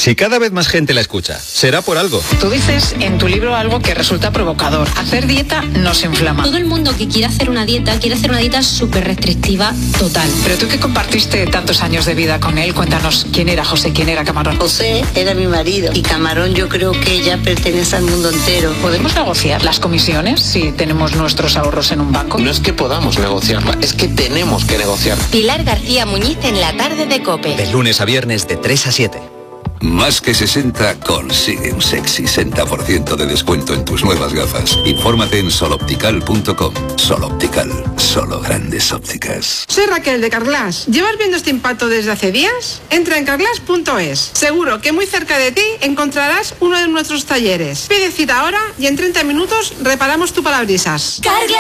Si cada vez más gente la escucha, será por algo. Tú dices en tu libro algo que resulta provocador. Hacer dieta nos inflama. Todo el mundo que quiere hacer una dieta súper restrictiva total. Pero tú que compartiste tantos años de vida con él, cuéntanos quién era José, quién era Camarón. José era mi marido y Camarón yo creo que ya pertenece al mundo entero. ¿Podemos negociar las comisiones si tenemos nuestros ahorros en un banco? No es que podamos negociarla, es que tenemos que negociar. Pilar García Muñiz en la tarde de COPE. De lunes a viernes de 3 a 7. Más que 60 consigue un sexy 60% de descuento en tus nuevas gafas. Infórmate en soloptical.com. Soloptical, solo grandes ópticas. Soy Raquel de Carglass. ¿Llevas viendo este impacto desde hace días? Entra en carglass.es. Seguro que muy cerca de ti encontrarás uno de nuestros talleres. Pide cita ahora y en 30 minutos reparamos tu parabrisas. Carglass